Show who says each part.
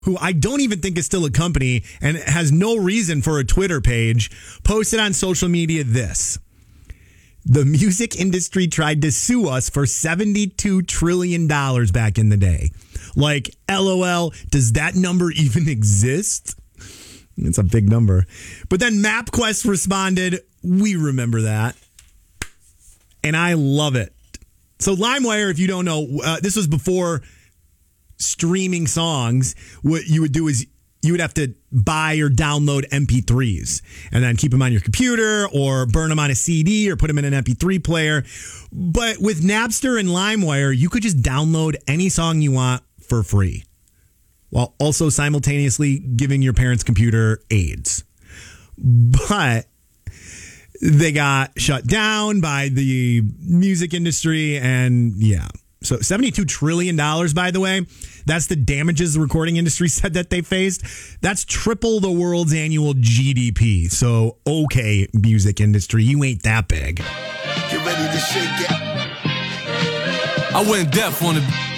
Speaker 1: who I don't even think is still a company and has no reason for a Twitter page, posted on social media this. The music industry tried to sue us for $72 trillion back in the day. Like, LOL, does that number even exist? It's a big number. But then MapQuest responded, we remember that. And I love it. So LimeWire, if you don't know, this was before streaming songs. What you would do is you would have to buy or download MP3s and then keep them on your computer or burn them on a CD or put them in an MP3 player. But with Napster and LimeWire, you could just download any song you want for free while also simultaneously giving your parents' computer AIDS. But they got shut down by the music industry and yeah. So $72 trillion, by the way, that's the damages the recording industry said that they faced. That's triple the world's annual GDP. So, okay, music industry, you ain't that big.
Speaker 2: Get ready to shake it. I went deaf on the...